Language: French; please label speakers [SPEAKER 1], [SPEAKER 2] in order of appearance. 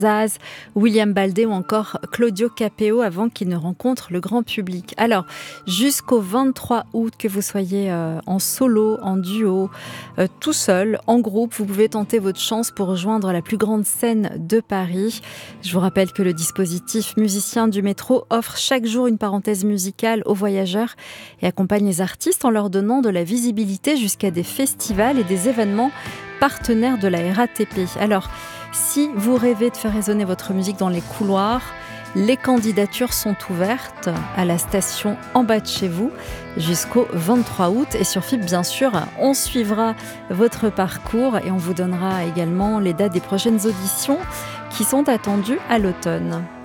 [SPEAKER 1] Zaz, William Baldé ou encore Claudio Capeo avant qu'il ne rencontre le grand public. Alors, jusqu'au 23 août, que vous soyez en solo, en duo, tout seul, en groupe, vous pouvez tenter votre chance pour rejoindre la plus grande scène de Paris. Je vous rappelle que le dispositif Musiciens du métro offre chaque jour une parenthèse musicale aux voyageurs et accompagne les artistes en leur donnant de la visibilité jusqu'à des festivals et des événements partenaires de la RATP. Alors, si vous rêvez de faire résonner votre musique dans les couloirs, les candidatures sont ouvertes à la station en bas de chez vous jusqu'au 23 août. Et sur FIP, bien sûr, on suivra votre parcours et on vous donnera également les dates des prochaines auditions qui sont attendues à l'automne.